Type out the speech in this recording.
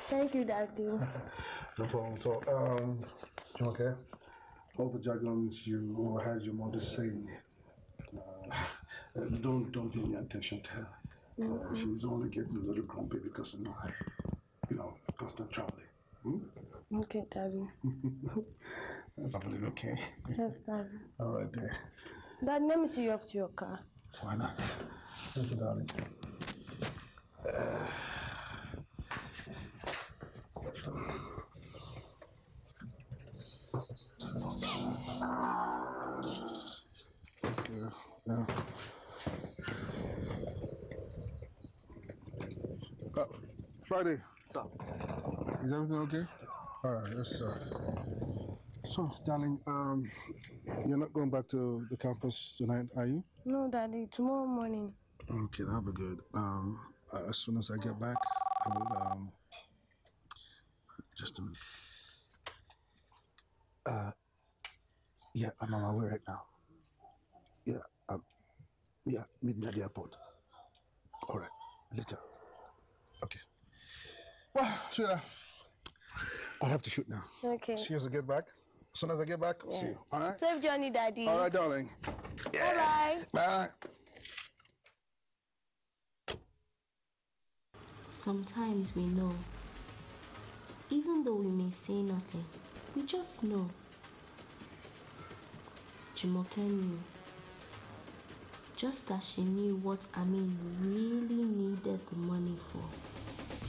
Thank you, Daddy. No problem at all. Jumoke, all the jargons you overheard your mother say, don't pay any attention to her. She's only getting a little grumpy because of my, constant traveling. Okay, Daddy. That's happening, okay? Yes, Daddy. All right, then. Dad, let me see you off to your car. Why not? Thank you, darling. Yeah. Friday. Sir. Is everything okay? All right, yes, sir. So, darling, you're not going back to the campus tonight, are you? No, Daddy. Tomorrow morning. Okay, that'll be good. As soon as I get back, I will, just a minute. Yeah, I'm on my way right now. Yeah, meet me at the airport. All right, later. Okay. Well, sweetheart, I have to shoot now. Okay. See you as I get back. As soon as I get back, I'll see you. All right? Safe journey, Daddy. All right, darling. Yeah. Bye-bye. Bye. Sometimes we know. Even though we may say nothing, we just know. Jumoke knew. Just as she knew what Amin really needed the money for.